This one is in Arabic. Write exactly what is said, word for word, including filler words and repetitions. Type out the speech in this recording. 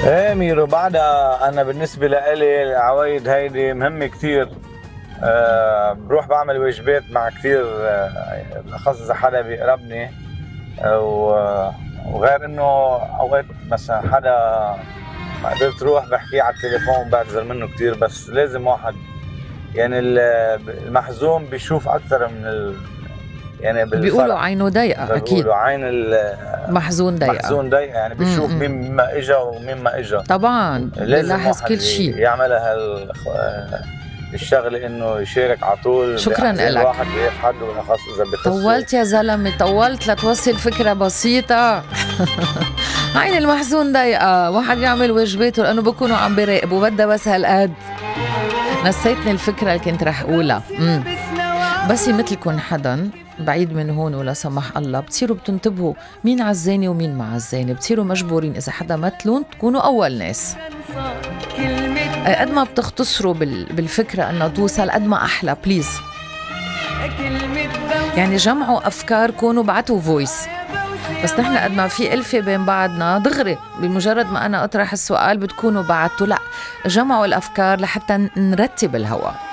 ايه ميرو، بعدها انا بالنسبه لإلي العوايد هيدي مهمه كتير. أه بروح بعمل واجبات مع كتير، أه بالاخص اذا حدا بيقربني. أه وغير انه اوقات مثلا حدا ما قدرت اروح بحكي على التليفون بعتذر منه كتير، بس لازم واحد يعني المحزون بيشوف اكثر من ال يعني بيقولوا بالفرح. عينه ضيقة أكيد. بيقولوا عين محزون ضيقة. المحزون ضيقة، يعني بيشوف م-م. مين ما اجا ومين ما اجا. طبعا لازم بلاحظ واحد كل شيء. يعملها الشغله انه يشارك على طول شكراً باحزان إلك. الواحد بيقف حده، بالاخص اذا بخصه. طولت يا زلمة، طولت لتوصل فكرة بسيطة. عين المحزون ضيقة، واحد يعمل واجباته لأنه بكونوا عم بيراقبوا، بدها بس هالقد. نسيتني الفكرة اللي كنت رح أقولها. مم. بس مثلكن حدا بعيد من هون ولا سمح الله، بتصيروا بتنتبهوا مين عزاني ومين ما عزاني، بتصيروا مجبورين إذا حدا مثلون تكونوا أول ناس. قد ما بتختصروا بالفكرة أنه توصل قد ما أحلى. بليز يعني جمعوا أفكار، كونوا بعتوا فويس. بس نحن قد ما في ألفة بين بعضنا دغري بمجرد ما أنا أطرح السؤال بتكونوا بعتوا. لا، جمعوا الأفكار لحتى نرتب الهوا.